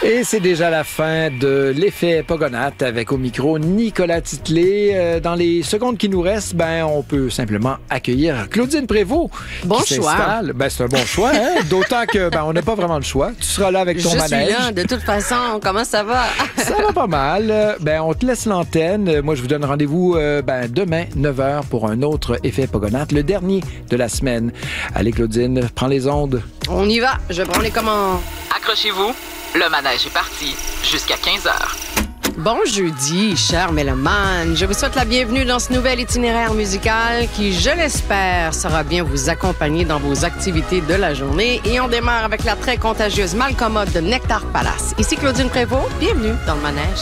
Et c'est déjà la fin de l'effet Pogonates avec au micro Nicolas Titlé. Dans les secondes qui nous restent, on peut simplement accueillir Claudine Prévost. Bon qui choix. s'installe. C'est un bon choix, hein? D'autant que on n'a pas vraiment le choix. Tu seras là avec ton manège. Je suis là, de toute façon. Comment ça va? Ça va pas mal. On te laisse l'antenne. Moi, je vous donne rendez-vous demain, 9h, pour un autre effet Pogonates, le dernier de la semaine. Allez, Claudine, prends les ondes. On y va. Je prends les commandes. Accrochez-vous, le manège est parti jusqu'à 15h. Bon jeudi, chers mélomanes. Je vous souhaite la bienvenue dans ce nouvel itinéraire musical qui, je l'espère, saura bien vous accompagner dans vos activités de la journée. Et on démarre avec la très contagieuse Malcommode de Nectar Palace. Ici Claudine Prévost, bienvenue dans le manège.